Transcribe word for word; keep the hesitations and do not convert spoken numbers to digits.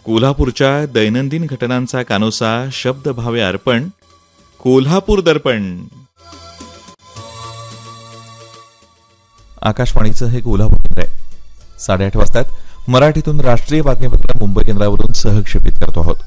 कोल्हापूरच्या दैनंदिन घटनांचा कानोसा शब्दभावे अर्पण, कोल्हापूर दर्पण. आकाशवाणीचं हे कोल्हापूर केंद्र आहे. साडेआठ वाजतात. मराठीतून राष्ट्रीय बातमीपत्र मुंबई केंद्रावरून सहक्षेपित करतो आहोत.